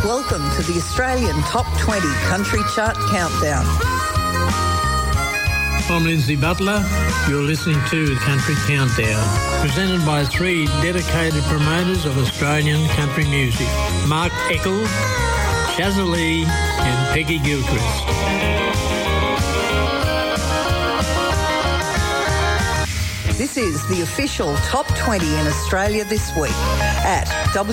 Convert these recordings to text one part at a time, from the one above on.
Welcome to the Australian Top 20 Country Chart Countdown. I'm Lindsay Butler. You're listening to the Country Countdown, presented by three dedicated promoters of Australian country music, Mark Eckel, Shazza Lee and Peggy Gilchrist. This is the official Top 20 in Australia this week at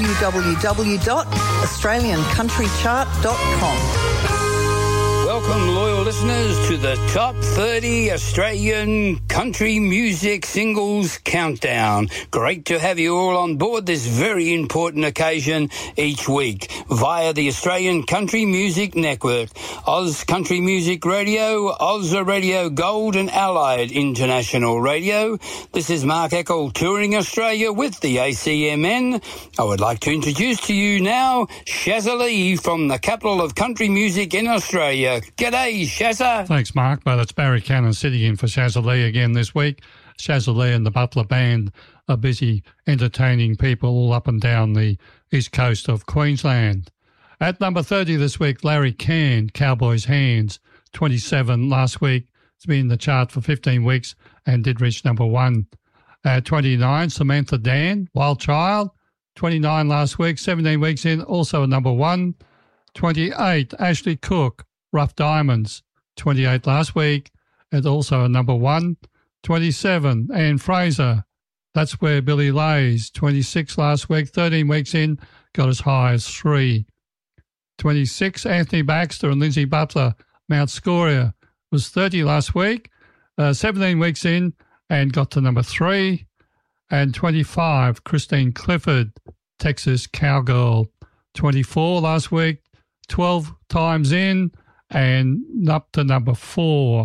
www.australiancountrychart.com. Welcome, loyal listeners, to the Top 30 Australian Country Music Singles Countdown. Great to have you all on board this very important occasion each week via the Australian Country Music Network, Oz Country Music Radio, Oz Radio Gold and Allied International Radio. This is Mark Eckel touring Australia with the ACMN. I would like to introduce to you now Shazza Lee from the capital of country music in Australia. G'day, Shazza. Thanks, Mark. But it's Barry Cannon sitting in for Shazza Lee again this week. Shazza Lee and the Butler Band are busy entertaining people all up and down the east coast of Queensland. At number 30 this week, Larry Cann, Cowboys' Hands, 27 last week. It's been in the chart for 15 weeks and did reach number 1. At 29, Samantha Dan, Wild Child, 29 last week, 17 weeks in, also a number 1. 28, Ashley Cook, Rough Diamonds, 28 last week, and also a number 1. 27, Anne Fraser, That's Where Billy Lays, 26 last week, 13 weeks in, got as high as 3. 26, Anthony Baxter and Lindsay Butler, Mount Scoria, was 30 last week, 17 weeks in, and got to number 3. And 25, Christine Clifford, Texas Cowgirl, 24 last week, 12 times in, and up to number 4.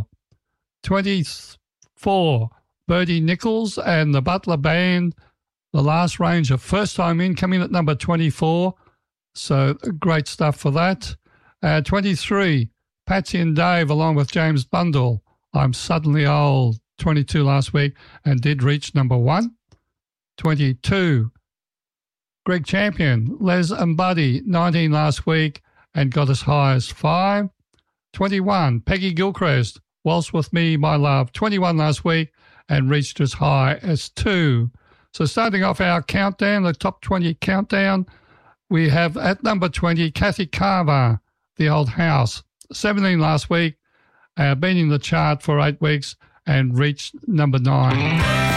24, Bertie Nichols and the Butler Band, The Last Ranger, first time in, coming at number 24. So great stuff for that. 23, Patsy and Dave along with James Bundle, I'm Suddenly Old, 22 last week and did reach number 1. 22, Greg Champion, Les and Buddy, 19 last week and got as high as 5. 21, Peggy Gilchrist, Waltz With Me, My Love, 21 last week and reached as high as 2. So starting off our countdown, the top 20 countdown, we have at number 20, Kathy Carver, The Old House, 17 last week, been in the chart for 8 weeks and reached number 9.